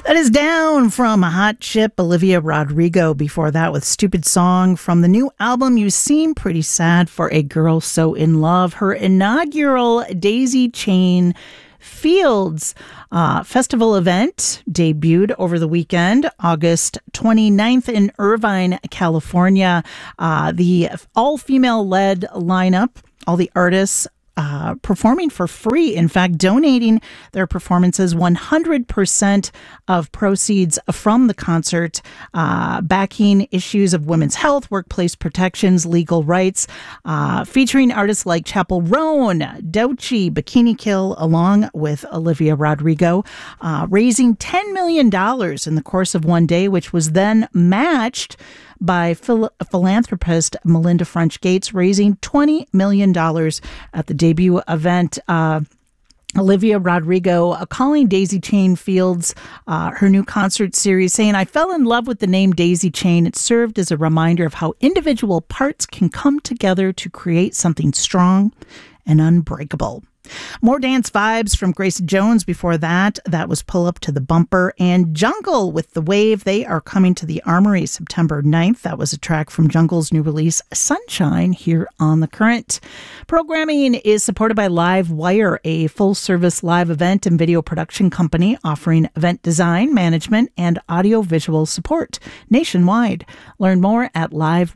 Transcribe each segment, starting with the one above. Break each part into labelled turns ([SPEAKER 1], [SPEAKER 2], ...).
[SPEAKER 1] That is Down from Hot Chip, Olivia Rodrigo. Before that with Stupid Song from the new album You Seem Pretty Sad for a Girl So in Love. Her inaugural Daisy Chain Fields festival event debuted over the weekend, August 29th in Irvine, California. The all-female led lineup, all the artists performing for free. In fact, donating their performances, 100% of proceeds from the concert, backing issues of women's health, workplace protections, legal rights, featuring artists like Chappell Roan, Doechii, Bikini Kill, along with Olivia Rodrigo, raising $10 million in the course of one day, which was then matched by philanthropist Melinda French Gates, raising $20 million at the debut event. Olivia Rodrigo calling Daisy Chain Fields her new concert series, saying, "I fell in love with the name Daisy Chain. It served as a reminder of how individual parts can come together to create something strong and unbreakable." More dance vibes from Grace Jones before that. That was Pull Up to the Bumper, and Jungle with The Wave. They are coming to the Armory September 9th. That was a track from Jungle's new release, Sunshine, here on The Current. Programming is supported by Live Wire, a full-service live event and video production company offering event design, management, and audio-visual support nationwide. Learn more at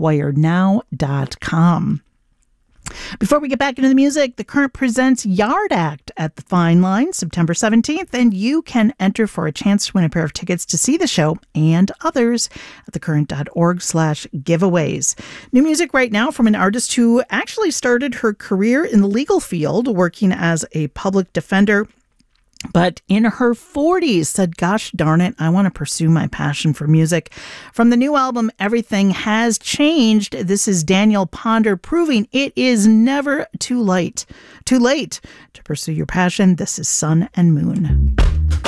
[SPEAKER 1] livewirenow.com. Before we get back into the music, The Current presents Yard Act at the Fine Line September 17th, and you can enter for a chance to win a pair of tickets to see the show and others at thecurrent.org/giveaways. New music right now from an artist who actually started her career in the legal field, working as a public defender, but in her 40s said, gosh darn it, I want to pursue my passion for music. From the new album, Everything Has Changed, this is Daniel Ponder proving it is never too late to pursue your passion. This is Sun and Moon.